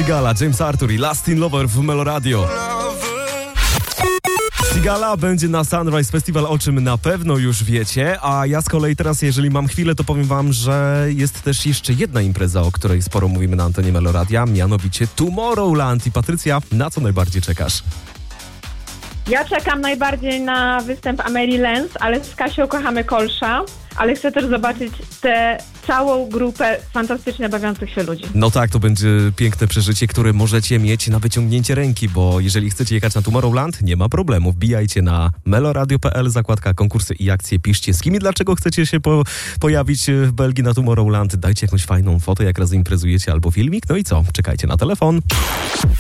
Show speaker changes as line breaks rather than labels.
Sigala, James Arthur i Lasting Lover w Meloradio. Sigala będzie na Sunrise Festival, o czym na pewno już wiecie, a ja z kolei teraz, jeżeli mam chwilę, to powiem wam, że jest też jeszcze jedna impreza, o której sporo mówimy na antenie Meloradia, mianowicie Tomorrowland. I Patrycja, na co najbardziej czekasz?
Ja czekam najbardziej na występ Amelie Lenz, ale z Kasią kochamy Kolsza, ale chcę też zobaczyć tę całą grupę fantastycznie bawiących się ludzi.
No tak, to będzie piękne przeżycie, które możecie mieć na wyciągnięcie ręki, bo jeżeli chcecie jechać na Tomorrowland, nie ma problemu. Wbijajcie na meloradio.pl, zakładka konkursy i akcje, piszcie z kim i dlaczego chcecie się pojawić w Belgii na Tomorrowland. Dajcie jakąś fajną fotę, jak razem imprezujecie albo filmik. No i co? Czekajcie na telefon.